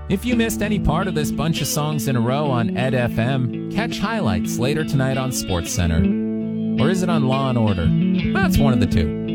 If you missed any part of this bunch of songs in a row on Ed FM, catch highlights later tonight on SportsCenter. Or is it on Law & Order? That's one of the two.